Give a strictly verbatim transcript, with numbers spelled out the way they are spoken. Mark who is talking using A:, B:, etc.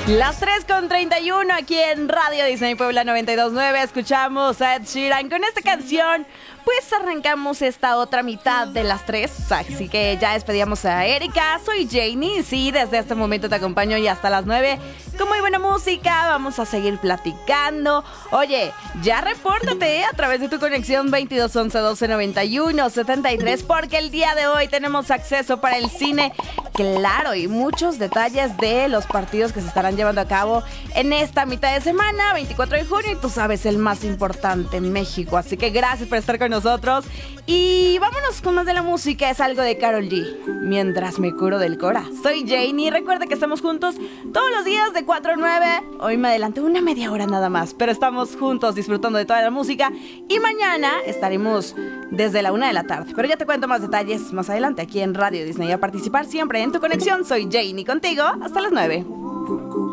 A: Las tres con treinta y uno aquí en Radio Disney Puebla noventa y dos punto nueve. Escuchamos a Ed Sheeran con esta canción. Pues arrancamos esta otra mitad de las tres. Así que ya despedíamos a Erika. Soy Janie. Sí, desde este momento te acompaño y hasta las nueve. Con muy buena música. Vamos a seguir platicando. Oye, ya repórtate a través de tu conexión veintidós once doce noventa y uno setenta y tres. Porque el día de hoy tenemos acceso para el cine. Claro, y muchos detalles de los partidos que se estarán llevando a cabo en esta mitad de semana, veinticuatro de junio, y tú sabes, el más importante, México. Así que gracias por estar con nosotros. Y vámonos con más de la música. Es algo de Karol G. Mientras me curo del Cora. Soy Janie. Recuerda que estamos juntos todos los días de cuatro a nueve. Hoy me adelanté una media hora nada más, pero estamos juntos disfrutando de toda la música. Y mañana estaremos desde la una de la tarde. Pero ya te cuento más detalles más adelante aquí en Radio Disney. A participar siempre en tu conexión. Soy Janie contigo hasta las nueve.